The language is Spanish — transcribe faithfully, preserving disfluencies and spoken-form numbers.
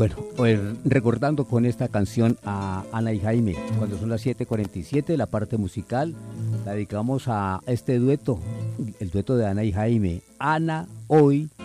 Bueno, pues recordando con esta canción a Ana y Jaime, cuando son las siete cuarenta y siete, la parte musical la dedicamos a este dueto, el dueto de Ana y Jaime. Ana, hoy